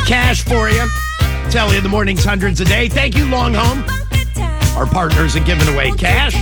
cash for you. Tell you in the mornings, hundreds a day. Thank you, Long Home. Our partners are giving away cash.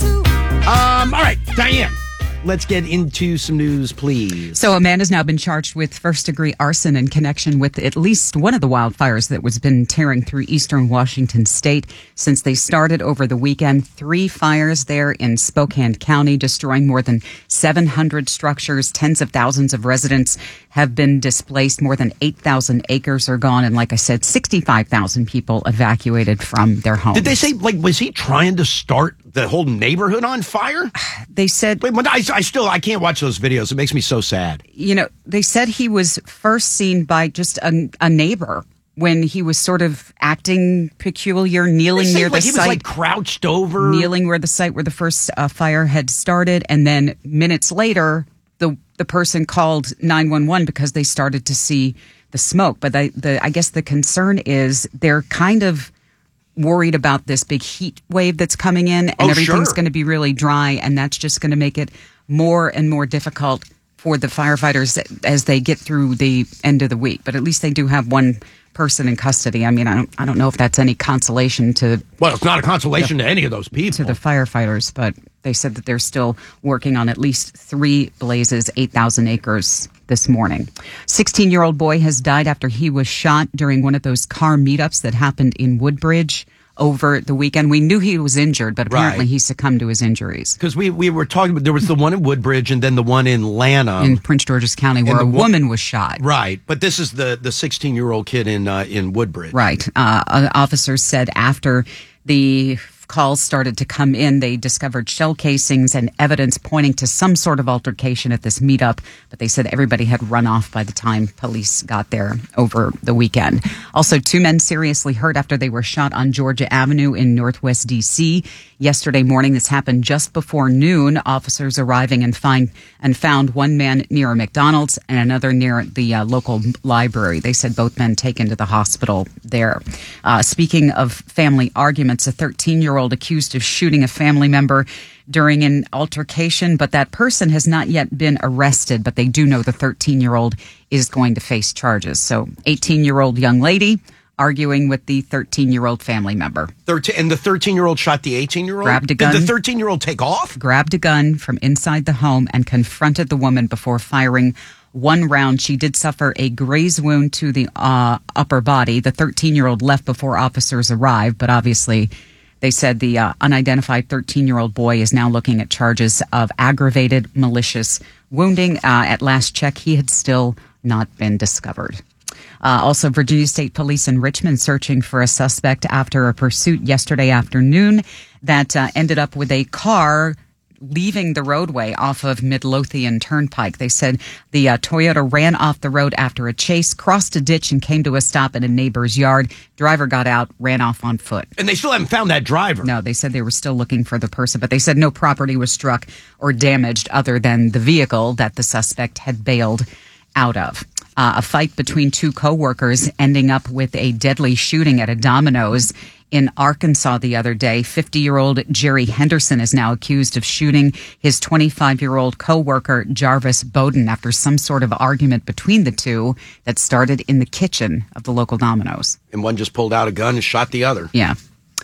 All right, Diane, let's get into some news, please. So a man has now been charged with first-degree arson in connection with at least one of the wildfires that was been tearing through eastern Washington state since they started over the weekend. 3 fires there in Spokane County, destroying more than 700 structures. Tens of thousands of residents have been displaced. More than 8,000 acres are gone. And like I said, 65,000 people evacuated from their homes. Did they say, was he trying to start the whole neighborhood on fire? They said... Wait, I can't watch those videos. It makes me so sad. They said he was first seen by just a neighbor when he was sort of acting peculiar, kneeling near the site. He was like crouched over. Kneeling where the site where the first fire had started. And then minutes later, the person called 911 because they started to see the smoke. But I guess the concern is they're kind of worried about this big heat wave that's coming in, and everything's going to be really dry, and that's just going to make it more and more difficult for the firefighters as they get through the end of the week. But at least they do have one person in custody. I mean, I don't know if that's any consolation to... Well, it's not a consolation to any of those people. To the firefighters, but they said that they're still working on at least 3 blazes, 8,000 acres this morning. 16-year-old boy has died after he was shot during one of those car meetups that happened in Woodbridge over the weekend. We knew he was injured, but apparently he succumbed to his injuries. Because we were talking about, there was the one in Woodbridge and then the one in Lanham. In Prince George's County where a woman was shot. Right. But this is the 16-year-old kid in Woodbridge. Right. Officers said after the calls started to come in, they discovered shell casings and evidence pointing to some sort of altercation at this meetup, but they said everybody had run off by the time police got there over the weekend. Also, 2 men seriously hurt after they were shot on Georgia Avenue in Northwest D.C. yesterday morning. This happened just before noon. Officers arriving and found one man near a McDonald's and another near the local library. They said both men taken to the hospital there. Speaking of family arguments, a 13-year-old accused of shooting a family member during an altercation, but that person has not yet been arrested, but they do know the 13-year-old is going to face charges. So 18-year-old young lady arguing with the 13-year-old family member. And the 13-year-old shot the 18-year-old? Grabbed a gun. Did the 13-year-old take off? Grabbed a gun from inside the home and confronted the woman before firing 1 round. She did suffer a graze wound to the upper body. The 13-year-old left before officers arrived, but obviously they said the unidentified 13-year-old boy is now looking at charges of aggravated malicious wounding. At last check, he had still not been discovered. Also, Virginia State Police in Richmond searching for a suspect after a pursuit yesterday afternoon that ended up with a car leaving the roadway off of Midlothian Turnpike. They said the Toyota ran off the road after a chase, crossed a ditch, and came to a stop in a neighbor's yard. Driver got out, ran off on foot. And they still haven't found that driver. No, they said they were still looking for the person, but they said no property was struck or damaged other than the vehicle that the suspect had bailed out of. A fight between 2 co-workers ending up with a deadly shooting at a Domino's in Arkansas the other day. 50-year-old Jerry Henderson is now accused of shooting his 25-year-old co-worker Jarvis Bowden after some sort of argument between the two that started in the kitchen of the local Domino's. And one just pulled out a gun and shot the other. Yeah.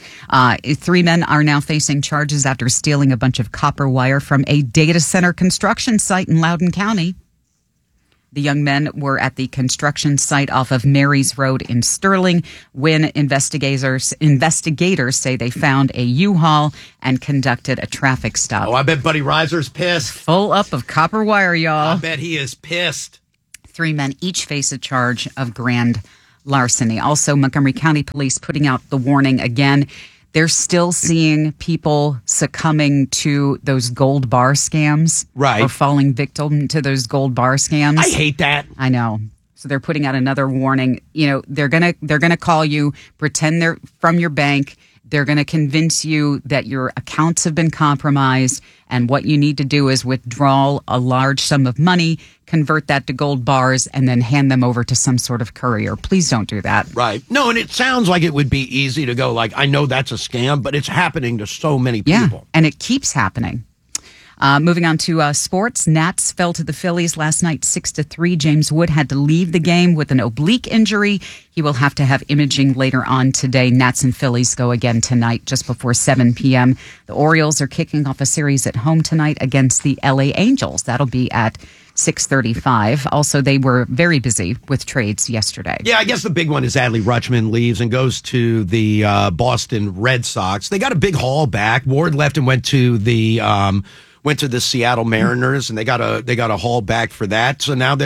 3 men are now facing charges after stealing a bunch of copper wire from a data center construction site in Loudoun County. The young men were at the construction site off of Marys Road in Sterling when investigators say they found a U-Haul and conducted a traffic stop. Oh, I bet Buddy Reiser's pissed. Full up of copper wire, y'all. I bet he is pissed. 3 men each face a charge of grand larceny. Also, Montgomery County Police putting out the warning again. They're still seeing people succumbing to those gold bar scams. Right. Or falling victim to those gold bar scams. I hate that. I know. So they're putting out another warning. You know, they're gonna call you, pretend they're from your bank. They're going to convince you that your accounts have been compromised, and what you need to do is withdraw a large sum of money, convert that to gold bars, and then hand them over to some sort of courier. Please don't do that. Right. No, and it sounds like it would be easy to go like, I know that's a scam, but it's happening to so many people. Yeah, and it keeps happening. Moving on to sports, Nats fell to the Phillies last night 6-3. James Wood had to leave the game with an oblique injury. He will have to have imaging later on today. Nats and Phillies go again tonight just before 7 p.m. The Orioles are kicking off a series at home tonight against the LA Angels. That'll be at 6:35. Also, they were very busy with trades yesterday. Yeah, I guess the big one is Adley Rutschman leaves and goes to the Boston Red Sox. They got a big haul back. Ward left and went to the Seattle Mariners, and they got a haul back for that. So now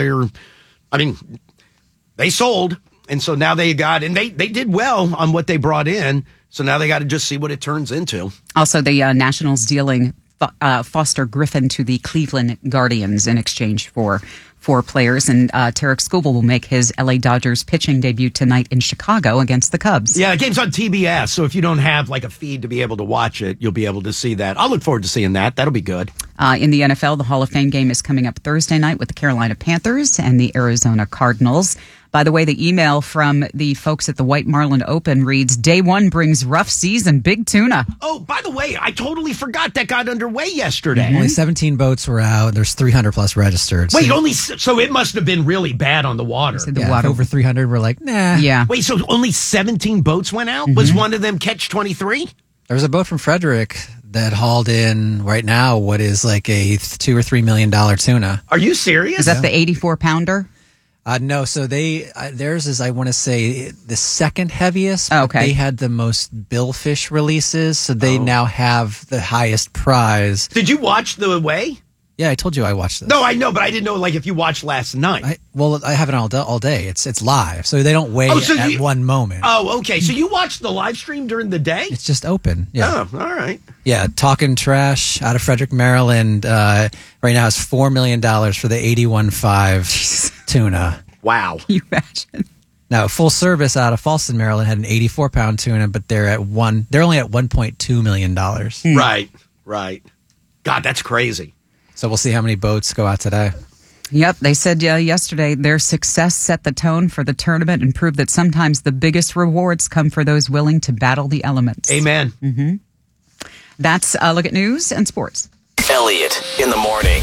they sold, and so now they did well on what they brought in. So now they got to just see what it turns into. Also, the Nationals dealing Foster Griffin to the Cleveland Guardians in exchange for 4 players. And Tarek Skubal will make his LA Dodgers pitching debut tonight in Chicago against the Cubs. Yeah, the game's on TBS, so if you don't have like a feed to be able to watch it, you'll be able to see that. I'll look forward to seeing that. That'll be good. In the NFL, the Hall of Fame game is coming up Thursday night with the Carolina Panthers and the Arizona Cardinals. By the way, the email from the folks at the White Marlin Open reads, Day 1 brings rough seas and big tuna. Oh, by the way, I totally forgot that got underway yesterday. Only 17 boats were out. There's 300 plus registered. Wait, so it must have been really bad on the water. Water. Over 300 were like, nah. Yeah. Wait, so only 17 boats went out? Was one of them Catch 23? There was a boat from Frederick that hauled in right now what is like a $2 or $3 million tuna. Are you serious? Is that the 84-pounder? No, so theirs is, I want to say, the second heaviest. Oh, okay. They had the most billfish releases, so they now have the highest prize. Did you watch the weigh? Yeah, I told you I watched this. No, I know, but I didn't know like if you watched last night. I have it all day. It's live, so they don't weigh at one moment. Oh, okay. So you watched the live stream during the day? It's just open. Yeah. Oh, all right. Yeah, Talking Trash out of Frederick, Maryland, right now has $4 million for the 81.5 tuna. Wow. Can you imagine? Now, Full Service out of Falston, Maryland had an 84-pound tuna, but they're only at $1.2 million. Right. God, that's crazy. So we'll see how many boats go out today. Yep, they said yesterday their success set the tone for the tournament and proved that sometimes the biggest rewards come for those willing to battle the elements. Amen. Mm-hmm. That's a look at news and sports. Elliot in the morning.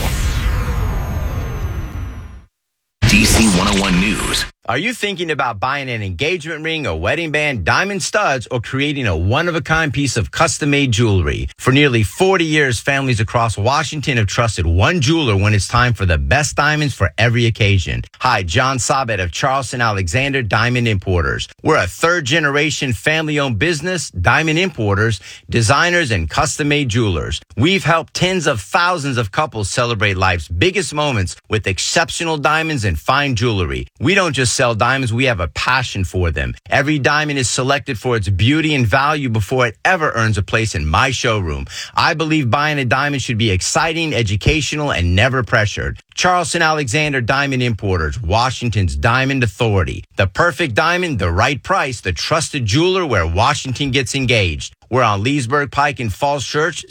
DC 101 News. Are you thinking about buying an engagement ring, a wedding band, diamond studs, or creating a one-of-a-kind piece of custom-made jewelry? For nearly 40 years, families across Washington have trusted one jeweler when it's time for the best diamonds for every occasion. Hi, John Sabet of Charleston Alexander Diamond Importers. We're a third-generation family-owned business, diamond importers, designers, and custom-made jewelers. We've helped tens of thousands of couples celebrate life's biggest moments with exceptional diamonds and fine jewelry. We don't just sell diamonds, we have a passion for them. Every diamond is selected for its beauty and value before it ever earns a place in my showroom. I believe buying a diamond should be exciting, educational, and never pressured. Charleston Alexander Diamond Importers, Washington's Diamond Authority. The perfect diamond, the right price, the trusted jeweler where Washington gets engaged. We're on Leesburg Pike in Falls Church,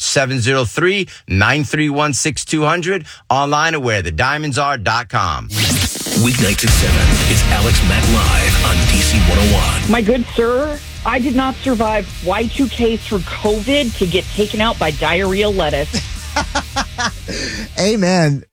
703-931-6200. Online at wherethediamondsare.com. Weeknights at 7. It's Alex Mack Live on DC 101. My good sir, I did not survive Y2K through COVID to get taken out by diarrhea lettuce. Amen.